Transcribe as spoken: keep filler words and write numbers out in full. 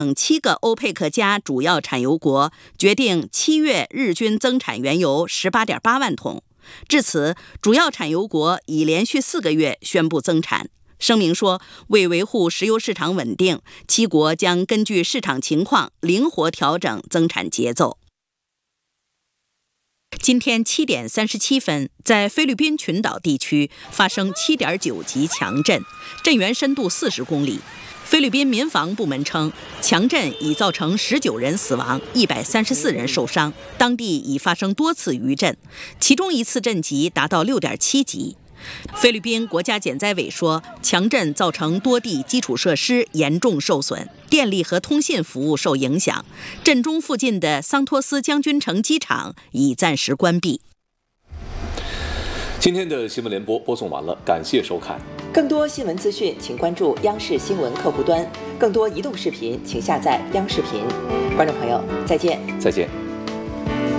等七个欧佩克加主要产油国决定七月日均增产原油 十八点八万桶。至此，主要产油国已连续四个月宣布增产。声明说，为维护石油市场稳定，七国将根据市场情况灵活调整增产节奏。今天七点三十七分，在菲律宾群岛地区发生七点九级强震，震源深度四十公里。菲律宾民防部门称，强震已造成十九人死亡，一百三十四人受伤，当地已发生多次余震，其中一次震级达到六点七级。菲律宾国家减灾委说，强震造成多地基础设施严重受损，电力和通信服务受影响。震中附近的桑托斯将军城机场已暂时关闭。 今天的新闻联播播送完了，感谢收看。 更多新闻资讯，请关注央视新闻客户端；更多移动视频，请下载央视频。观众朋友，再见。 再见。